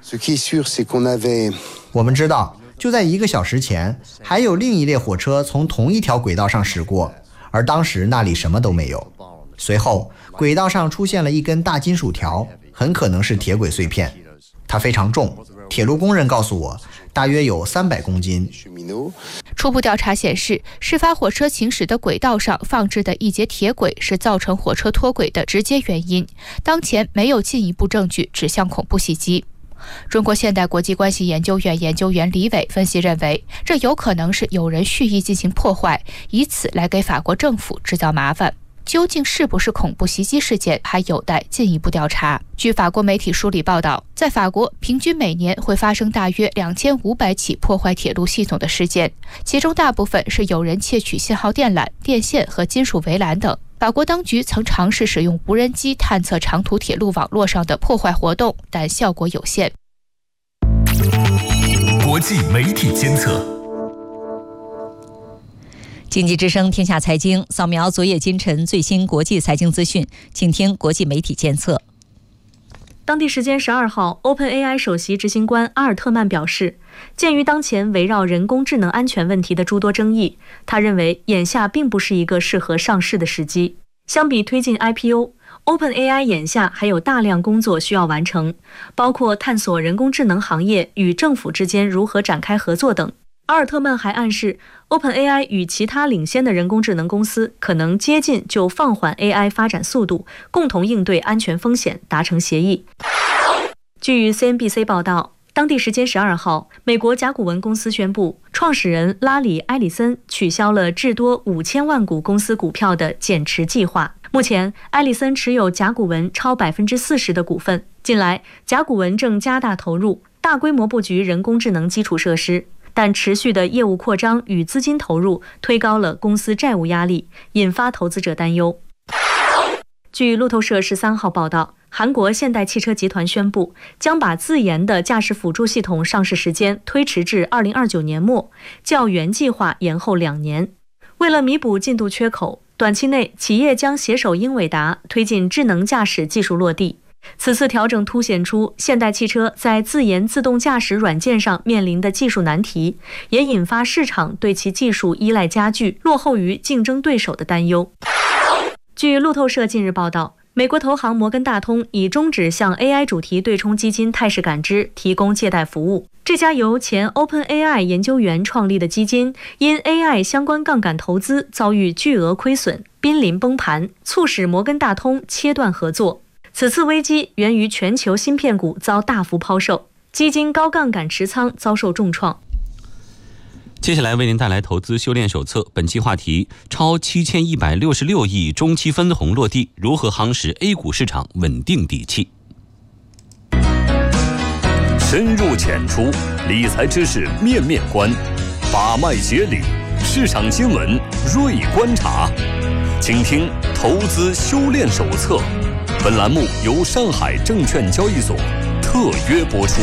我们知道，就在1个小时前，还有另一列火车从同一条轨道上驶过，而当时那里什么都没有。随后，轨道上出现了一根大金属条，很可能是铁轨碎片，它非常重。铁路工人告诉我，大约有300公斤。 初步调查显示，事发火车行驶的轨道上放置的一节铁轨是造成火车脱轨的直接原因。当前没有进一步证据指向恐怖袭击。中国现代国际关系研究院研究员李伟分析认为，这有可能是有人蓄意进行破坏，以此来给法国政府制造麻烦。究竟是不是恐怖袭击事件，还有待进一步调查。据法国媒体梳理报道，在法国平均每年会发生大约2500起破坏铁路系统的事件，其中大部分是有人窃取信号电缆、电线和金属围栏等。法国当局曾尝试使用无人机探测长途铁路网络上的破坏活动，但效果有限。 国际媒体监测。 经济之声天下财经，扫描昨夜今晨最新国际财经资讯，请听国际媒体监测。 当地时间12号 ，OpenAI 首席执行官阿尔特曼表示，鉴于当前围绕人工智能安全问题的诸多争议，他认为眼下并不是一个适合上市的时机。相比推进 IPO，OpenAI 眼下还有大量工作需要完成，包括探索人工智能行业与政府之间如何展开合作等。阿尔特曼还暗示 ，OpenAI 与其他领先的人工智能公司可能接近就放缓 AI 发展速度，共同应对安全风险，达成协议。据 CNBC 报道，当地时间12号，美国甲骨文公司宣布，创始人拉里·埃里森取消了至多5000万股公司股票的减持计划。目前，埃里森持有甲骨文超40%的股份。近来，甲骨文正加大投入，大规模布局人工智能基础设施。但持续的业务扩张与资金投入推高了公司债务压力，引发投资者担忧。据路透社13号报道，韩国现代汽车集团宣布将把自研的驾驶辅助系统上市时间推迟至2029年末，较原计划延后2年。为了弥补进度缺口，短期内企业将携手英伟达推进智能驾驶技术落地。此次调整凸显出现代汽车在自研自动驾驶软件上面临的技术难题，也引发市场对其技术依赖加剧、落后于竞争对手的担忧。据路透社近日报道，美国投行摩根大通已终止向 AI 主题对冲基金态势感知提供借贷服务。这家由前 OpenAI 研究员创立的基金，因 AI 相关杠杆投资遭遇巨额亏损，濒临崩盘，促使摩根大通切断合作。此次危机源于全球芯片股遭大幅抛售，基金高杠杆持仓遭受重创。 接下来为您带来投资修炼手册，本期话题：超7166亿中期分红落地，如何夯实 A 股市场稳定底气？ 深入浅出，理财知识面面观，把脉解理，市场新闻锐观察。请听投资修炼手册。本栏目由上海证券交易所特约播出。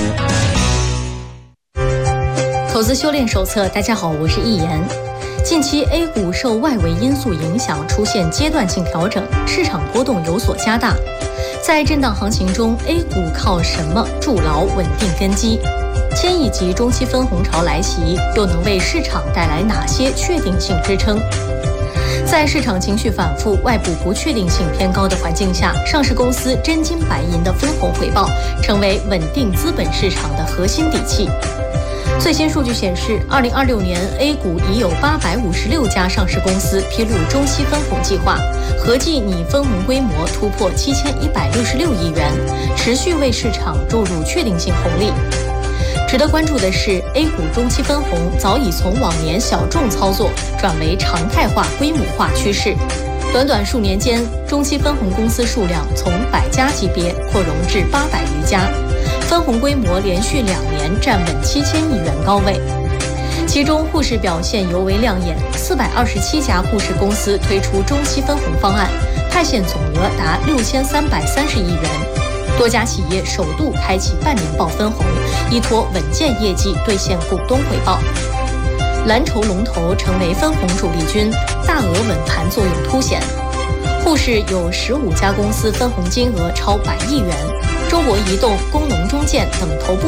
投资修炼手册，大家好，我是易言。近期 A 股受外围因素影响，出现阶段性调整，市场波动有所加大。在震荡行情中 ，A 股靠什么筑牢稳定根基？1000亿级中期分红潮来袭，又能为市场带来哪些确定性支撑？在市场情绪反复、外部不确定性偏高的环境下，上市公司真金白银的分红回报成为稳定资本市场的核心底气。最新数据显示，2026年 A 股已有856家上市公司披露中期分红计划，合计拟分红规模突破7166亿元，持续为市场注入确定性红利。值得关注的是 ，A 股中期分红早已从往年小众操作转为常态化、规模化趋势。短短数年间，中期分红公司数量从100家级别扩容至800余家，分红规模连续2年站稳7000亿元高位。其中护士表现尤为亮眼，427家护士公司推出中期分红方案，派现总额达6330亿元。多家企业首度开启半年报分红，依托稳健业绩兑现股东回报。蓝筹龙头成为分红主力军，大额稳盘作用凸显。护士有15家公司分红金额超100亿元，中国移动、工农中建等头部